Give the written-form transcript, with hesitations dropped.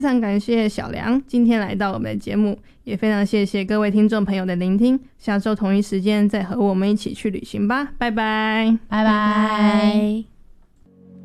非常感谢小梁今天来到我们的节目，也非常谢谢各位听众朋友的聆听，下周同一时间再和我们一起去旅行吧，拜拜， 拜拜。